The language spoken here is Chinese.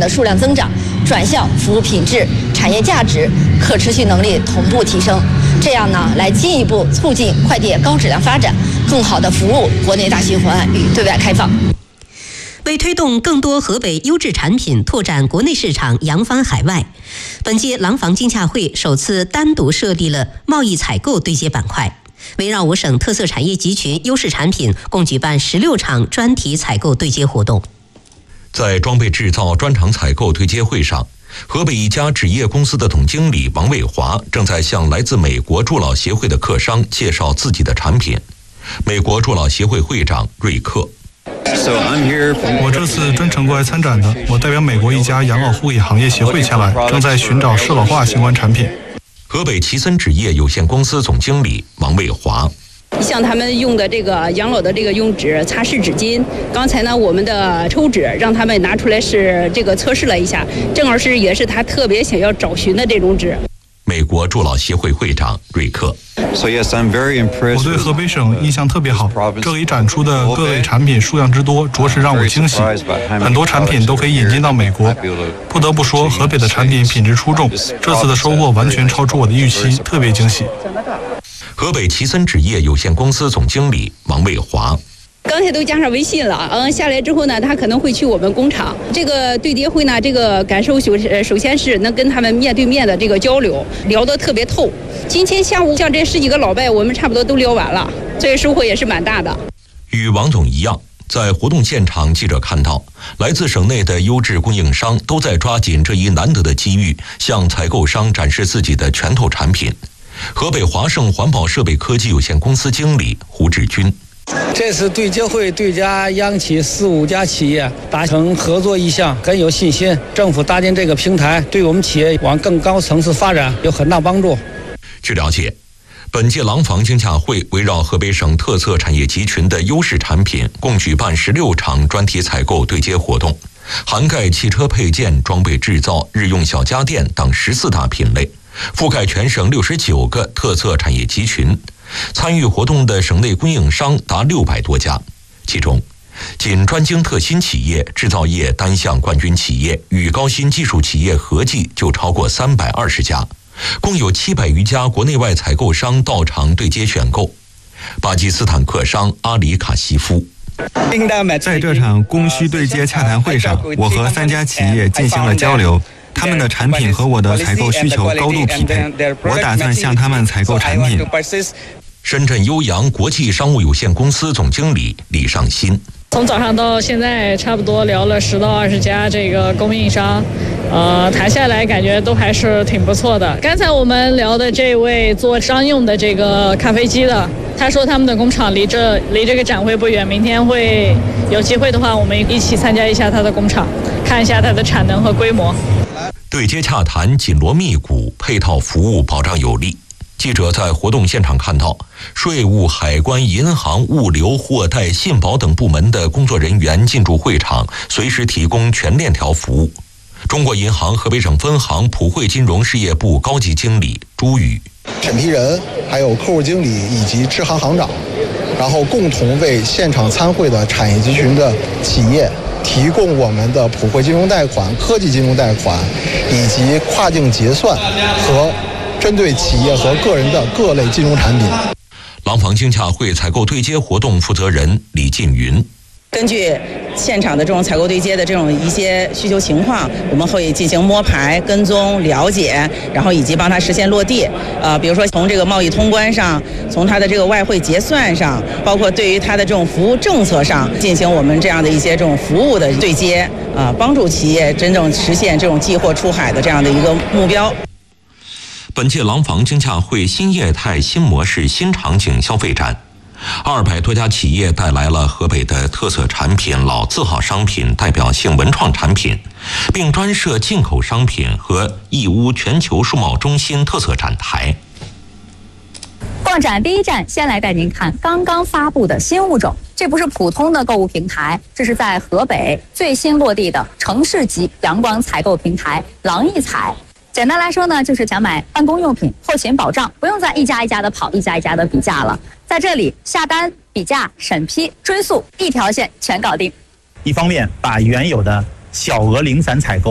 的数量增长，转向服务品质、产业价值、可持续能力同步提升，这样呢，来进一步促进快递业高质量发展，更好地服务国内大循环与对外开放。 为推动更多河北优质产品拓展国内市场、扬帆海外，本届廊坊经洽会首次单独设立了贸易采购对接板块，围绕我省特色产业集群优势产品，共举办16场专题采购对接活动。 在装备制造专场采购对接会上，河北一家纸业公司的总经理王卫华正在向来自美国助老协会的客商介绍自己的产品。美国助老协会会长瑞克。 我这次专程过来参展的，我代表美国一家养老护理行业协会前来，正在寻找适老化相关产品。 河北奇森纸业有限公司总经理王卫华。 像他们用的这个养老的这个用纸擦拭纸巾，刚才呢我们的抽纸让他们拿出来是这个测试了一下，正好也是他特别想要找寻的这种纸。 美国助老协会会长瑞克。 我对河北省印象特别好，这里展出的各类产品数量之多，着实让我惊喜。很多产品都可以引进到美国，不得不说河北的产品品质出众，这次的收获完全超出我的预期，特别惊喜。 河北奇森纸业有限公司总经理王卫华。 刚才都加上微信了，下来之后呢，他可能会去我们工厂。这个对接会呢，这个感受首先是能跟他们面对面的这个交流，聊得特别透。今天下午像这10几个老拜，我们差不多都聊完了，所以收获也是蛮大的。 与王总一样，在活动现场，记者看到来自省内的优质供应商都在抓紧这一难得的机遇，向采购商展示自己的拳头产品。河北华盛环保设备科技有限公司经理胡志军。 这次对接会对家央企4、5家企业达成合作意向，很有信心。政府搭建这个平台，对我们企业往更高层次发展有很大帮助。 据了解，本届廊坊经洽会围绕河北省特色产业集群的优势产品，共举办16场专题采购对接活动，涵盖汽车配件、装备制造、日用小家电等14大品类，覆盖全省69个特色产业集群。参与活动的省内供应商达600多家，其中仅专精特新企业、制造业单项冠军企业与高新技术企业合计就超过320家，共有700余家国内外采购商到场对接选购。巴基斯坦客商阿里卡西夫。 在这场供需对接洽谈会上，我和3家企业进行了交流，他们的产品和我的采购需求高度匹配，我打算向他们采购产品。 深圳悠扬国际商务有限公司总经理李尚新。 从早上到现在，差不多聊了10到20家这个供应商，谈下来感觉都还是挺不错的。刚才我们聊的这位做商用的这个咖啡机的，他说他们的工厂离这个展会不远，明天会有机会的话，我们一起参加一下他的工厂，看一下它的产能和规模。 对接洽谈紧锣密鼓，配套服务保障有力。记者在活动现场看到，税务、海关、银行、物流、货代、信保等部门的工作人员进驻会场，随时提供全链条服务。中国银行河北省分行普惠金融事业部高级经理朱宇。 审批人、还有客户经理以及支行行长，然后共同为现场参会的产业集群的企业提供我们的普惠金融贷款、科技金融贷款以及跨境结算和针对企业和个人的各类金融产品。 廊坊经洽会采购对接活动负责人李进云。 根据现场的这种采购对接的这种一些需求情况，我们会进行摸排、跟踪、了解，然后以及帮他实现落地。比如说从这个贸易通关上，从他的这个外汇结算上，包括对于他的这种服务政策上，进行我们这样的一些这种服务的对接，帮助企业真正实现这种寄货出海的这样的一个目标。 本届廊坊经洽会新业态、新模式、新场景消费展，200多家企业带来了河北的特色产品、老字号商品、代表性文创产品，并专设进口商品和义乌全球数贸中心特色展台。 逛展第一站，先来带您看刚刚发布的新物种。这不是普通的购物平台，这是在河北最新落地的城市级阳光采购平台狼一采。简单来说呢，就是想买办公用品，后勤保障，不用再一家一家的跑，一家一家的比价了。在这里下单、比价、审批、追溯，一条线全搞定。 一方面把原有的小额零散采购